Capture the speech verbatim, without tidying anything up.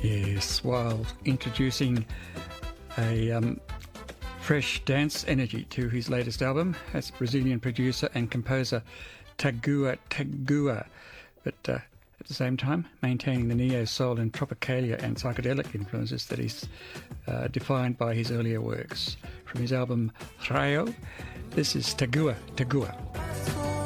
Yes, while introducing a um, fresh dance energy to his latest album, that's Brazilian producer and composer Tagua Tagua, but uh, at the same time maintaining the neo-soul and tropicalia and psychedelic influences that he's uh, defined by his earlier works. From his album Raio, this is Tagua Tagua.